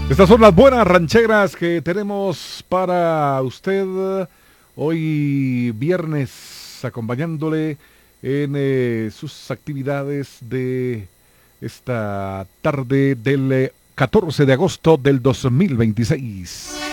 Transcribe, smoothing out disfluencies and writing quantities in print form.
Estas son las buenas rancheras que tenemos para usted hoy viernes, acompañándole en sus actividades de esta tarde del 14 de agosto del 2026.